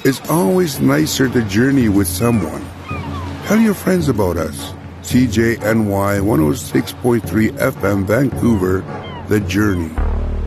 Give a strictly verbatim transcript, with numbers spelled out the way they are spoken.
It's always nicer to journey with someone. Tell your friends about us. C J N Y one oh six point three F M Vancouver, The Journey.